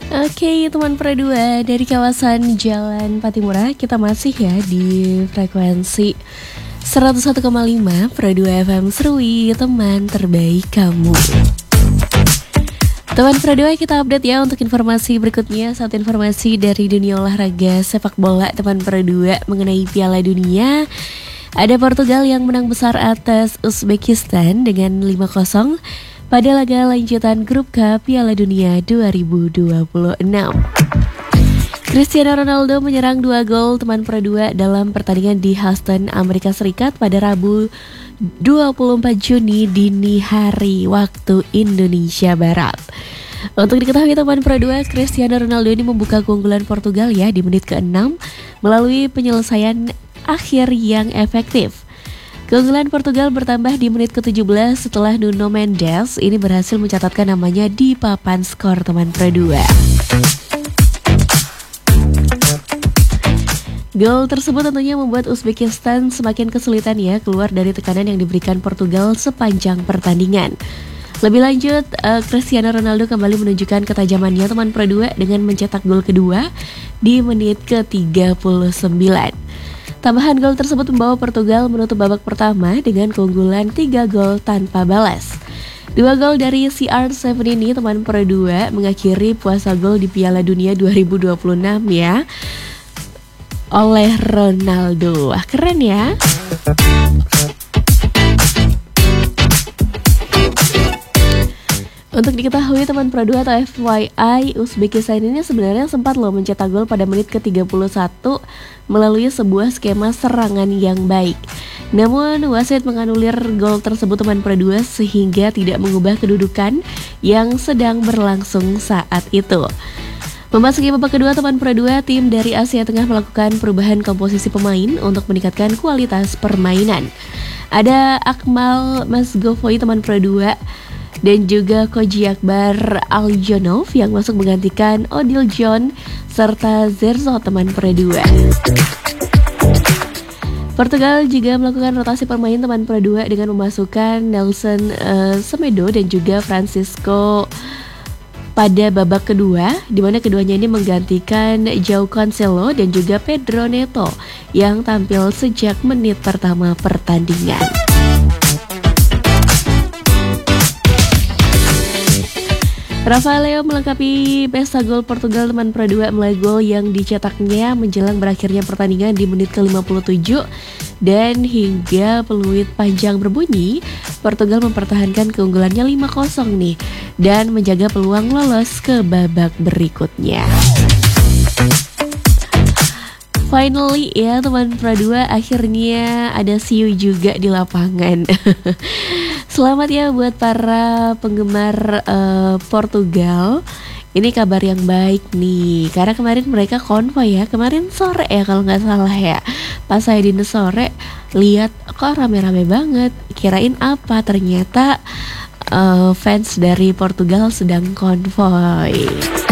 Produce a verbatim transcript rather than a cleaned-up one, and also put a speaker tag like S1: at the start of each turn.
S1: Oke teman Pro dua, dari kawasan Jalan Patimura kita masih ya di frekuensi seratus satu koma lima Pro dua F M Serui, teman terbaik kamu. Teman Pro dua, kita update ya untuk informasi berikutnya. Satu informasi dari dunia olahraga sepak bola teman Pro dua mengenai Piala Dunia. Ada Portugal yang menang besar atas Uzbekistan dengan lima kosong pada laga lanjutan grup K Piala Dunia dua ribu dua puluh enam. Cristiano Ronaldo menyerang dua gol teman Pro dua dalam pertandingan di Houston, Amerika Serikat pada Rabu dua puluh empat Juni dini hari waktu Indonesia Barat. Untuk diketahui teman Pro dua, Cristiano Ronaldo ini membuka keunggulan Portugal ya di menit keenam melalui penyelesaian akhir yang efektif. Keunggulan Portugal bertambah di menit ke tujuh belas setelah Nuno Mendes ini berhasil mencatatkan namanya di papan skor teman Pro dua. Gol tersebut tentunya membuat Uzbekistan semakin kesulitan ya keluar dari tekanan yang diberikan Portugal sepanjang pertandingan. Lebih lanjut, uh, Cristiano Ronaldo kembali menunjukkan ketajamannya teman Pro dua dengan mencetak gol kedua di menit ke tiga puluh sembilan. Tambahan gol tersebut membawa Portugal menutup babak pertama dengan keunggulan tiga gol tanpa balas. Dua gol dari C R tujuh ini teman Pro dua mengakhiri puasa gol di Piala Dunia dua ribu dua puluh enam ya oleh Ronaldo. Wah, keren ya. Untuk diketahui teman Pro dua atau F Y I, Uzbekistan ini sebenarnya sempat loh mencetak gol pada menit ke tiga puluh satu melalui sebuah skema serangan yang baik. Namun wasit menganulir gol tersebut teman Pro dua sehingga tidak mengubah kedudukan yang sedang berlangsung saat itu. Memasuki babak kedua teman Pro dua, tim dari Asia Tengah melakukan perubahan komposisi pemain untuk meningkatkan kualitas permainan. Ada Akmal Mazgavoy teman Pro dua dan juga Koji Akbar Aljonov yang masuk menggantikan Odil John serta Zerzo teman Pro dua. Portugal juga melakukan rotasi pemain teman Pro dua dengan memasukkan Nelson uh, Semedo dan juga Francisco pada babak kedua, di mana keduanya ini menggantikan João Cancelo dan juga Pedro Neto yang tampil sejak menit pertama pertandingan. Rafael Leo melengkapi pesta gol Portugal teman Pro dua melalui gol yang dicetaknya menjelang berakhirnya pertandingan di menit ke lima puluh tujuh. Dan hingga peluit panjang berbunyi, Portugal mempertahankan keunggulannya lima kosong nih dan menjaga peluang lolos ke babak berikutnya. Finally ya teman Pro dua, akhirnya ada see you juga di lapangan. Selamat ya buat para penggemar uh, Portugal. Ini kabar yang baik nih, karena kemarin mereka konvoy ya, kemarin sore ya kalau nggak salah ya. Pas saya di sore lihat kok rame-rame banget, kirain apa, ternyata uh, fans dari Portugal sedang konvoy.